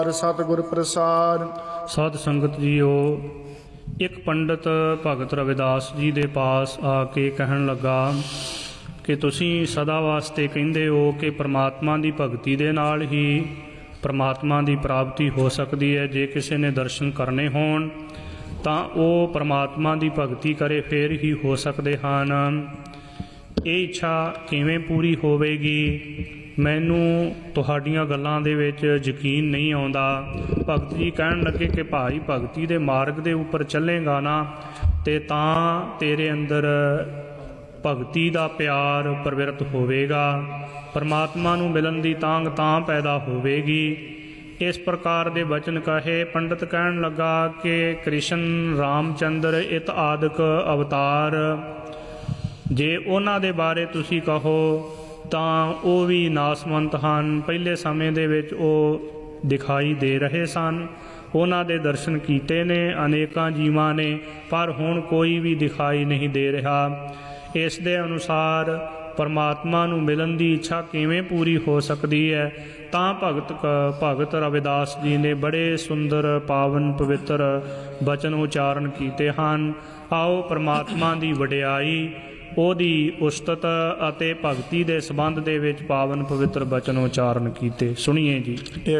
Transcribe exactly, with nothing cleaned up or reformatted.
ਸਤਿਗੁਰ ਪ੍ਰਸਾਦ। ਸਾਧ ਸੰਗਤ ਜੀਓ, ਇੱਕ ਪੰਡਤ ਭਗਤ ਰਵਿਦਾਸ ਜੀ ਦੇ ਪਾਸ ਆ ਕੇ ਕਹਿਣ ਲੱਗਾ ਕਿ ਤੁਸੀਂ ਸਦਾ ਵਾਸਤੇ ਕਹਿੰਦੇ ਹੋ ਕਿ ਪਰਮਾਤਮਾ ਦੀ ਭਗਤੀ ਦੇ ਨਾਲ ਹੀ ਪਰਮਾਤਮਾ ਦੀ ਪ੍ਰਾਪਤੀ ਹੋ ਸਕਦੀ ਹੈ। ਜੇ ਕਿਸੇ ਨੇ ਦਰਸ਼ਨ ਕਰਨੇ ਹੋਣ ਤਾਂ ਉਹ ਪਰਮਾਤਮਾ ਦੀ ਭਗਤੀ ਕਰੇ, ਫਿਰ ਹੀ ਹੋ ਸਕਦੇ ਹਨ। ਇਹ ਇੱਛਾ ਕਿਵੇਂ ਪੂਰੀ ਹੋਵੇਗੀ? ਮੈਨੂੰ ਤੁਹਾਡੀਆਂ ਗੱਲਾਂ ਦੇ ਵਿੱਚ ਯਕੀਨ ਨਹੀਂ ਆਉਂਦਾ। ਭਗਤ ਜੀ ਕਹਿਣ ਲੱਗੇ ਕਿ ਭਾਈ, ਭਗਤੀ ਦੇ ਮਾਰਗ ਦੇ ਉੱਪਰ ਚੱਲੇਗਾ ਨਾ ਤੇ ਤਾਂ ਤੇਰੇ ਅੰਦਰ ਭਗਤੀ ਦਾ ਪਿਆਰ ਪ੍ਰਵਿਰਤ ਹੋਵੇਗਾ, ਪਰਮਾਤਮਾ ਨੂੰ ਮਿਲਣ ਦੀ ਤਾਂਘ ਤਾਂ ਪੈਦਾ ਹੋਵੇਗੀ। ਇਸ ਪ੍ਰਕਾਰ ਦੇ ਬਚਨ ਕਹੇ। ਪੰਡਤ ਕਹਿਣ ਲੱਗਾ ਕਿ ਕ੍ਰਿਸ਼ਨ ਰਾਮਚੰਦਰ ਇਤ ਆਦਿਕ ਅਵਤਾਰ, ਜੇ ਉਹਨਾਂ ਦੇ ਬਾਰੇ ਤੁਸੀਂ ਕਹੋ ਤਾਂ ਉਹ ਵੀ ਨਾਸਵੰਤ ਹਨ। ਪਹਿਲੇ ਸਮੇਂ ਦੇ ਵਿੱਚ ਉਹ ਦਿਖਾਈ ਦੇ ਰਹੇ ਸਨ, ਉਹਨਾਂ ਦੇ ਦਰਸ਼ਨ ਕੀਤੇ ਨੇ ਅਨੇਕਾਂ ਜੀਵਾਂ ਨੇ, ਪਰ ਹੁਣ ਕੋਈ ਵੀ ਦਿਖਾਈ ਨਹੀਂ ਦੇ ਰਿਹਾ। ਇਸ ਦੇ ਅਨੁਸਾਰ ਪਰਮਾਤਮਾ ਨੂੰ ਮਿਲਣ ਦੀ ਇੱਛਾ ਕਿਵੇਂ ਪੂਰੀ ਹੋ ਸਕਦੀ ਹੈ? ਤਾਂ ਭਗਤ ਭਗਤ ਰਵਿਦਾਸ ਜੀ ਨੇ ਬੜੇ ਸੁੰਦਰ ਪਾਵਨ ਪਵਿੱਤਰ ਬਚਨ ਉਚਾਰਨ ਕੀਤੇ ਹਨ। ਆਓ ਪਰਮਾਤਮਾ ਦੀ ਵਡਿਆਈ, ਉਹਦੀ ਉਸਤਤ ਅਤੇ ਭਗਤੀ ਦੇ ਸੰਬੰਧ ਦੇ ਵਿੱਚ ਪਾਵਨ ਪਵਿੱਤਰ ਬਚਨ ਉਚਾਰਨ ਕੀਤੇ। ਸੁਣੀਏ ਜੀ।